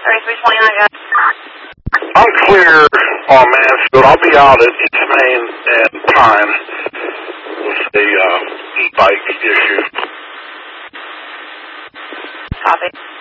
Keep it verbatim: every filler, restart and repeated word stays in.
thirty-three twenty-nine, guys. I'm clear on Mansfield. I'll be out at East Main and Pine with the uh, e-bike issue. Copy.